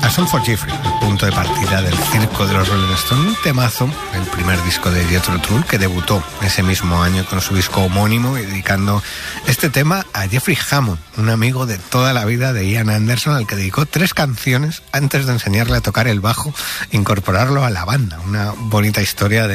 A Song for Jeffrey, el punto de partida del circo de los Rolling Stones, un temazo, el primer disco de Jethro Tull, que debutó ese mismo año con su disco homónimo y dedicando este tema a Jeffrey Hammond, un amigo de toda la vida de Ian Anderson, al que dedicó 3 canciones antes de enseñarle a tocar el bajo e incorporarlo a la banda. Una bonita historia de